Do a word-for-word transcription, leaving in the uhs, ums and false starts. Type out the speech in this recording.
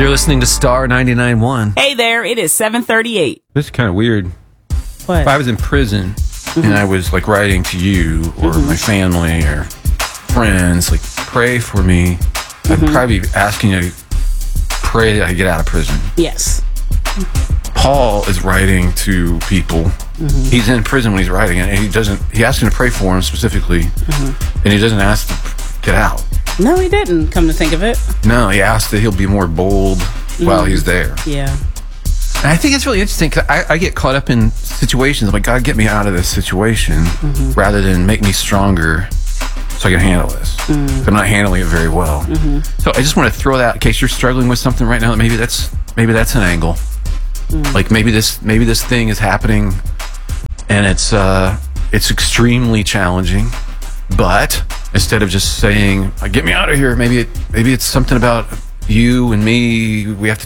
You're listening to Star ninety-nine point one. Hey there, it is seven thirty-eight. This is kind of weird. What? If I was in prison mm-hmm. and I was like writing to you or mm-hmm. my family or friends, like pray for me, mm-hmm. I'd probably be asking you to pray that I get out of prison. Yes. Paul is writing to people. Mm-hmm. He's in prison when he's writing, and he doesn't. He asks him to pray for him specifically, mm-hmm. and he doesn't ask to get out. No, he didn't. Come to think of it, no, he asked that he'll be more bold mm-hmm. while he's there. Yeah, and I think it's really interesting because I, I get caught up in situations. I'm like, God, get me out of this situation, mm-hmm. rather than make me stronger so I can handle this. Mm-hmm. I'm not handling it very well. Mm-hmm. So I just want to throw that in case you're struggling with something right now. Maybe that's maybe that's an angle. Mm. Like maybe this maybe this thing is happening and it's uh it's extremely challenging, but instead of just saying get me out of here, maybe it maybe it's something about you and me. We have to